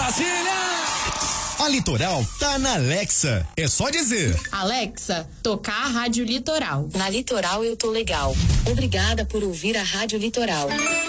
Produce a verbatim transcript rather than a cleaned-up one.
Brasília! A Litoral tá na Alexa. É só dizer: Alexa, tocar a Rádio Litoral. Na Litoral eu tô legal. Obrigada por ouvir a Rádio Litoral.